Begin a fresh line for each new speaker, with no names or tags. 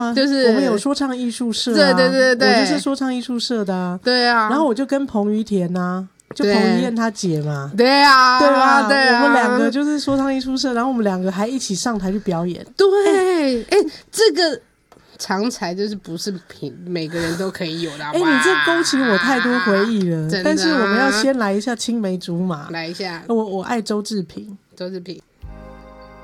就是
我们有说唱艺术社
对对对对，
我就是说唱艺术社的啊。
对啊，
然后我就跟彭于田啊，就彭于晏他姐嘛。
对啊，
对啊，
对啊，
我们两个就是说唱艺术社，然后我们两个还一起上台去表演。
对，这个长才就是不是每个人都可以有的。
你这勾起我太多回忆了。但是我们要先来一下青梅竹马，
来一下。
我爱周志平。
周志平。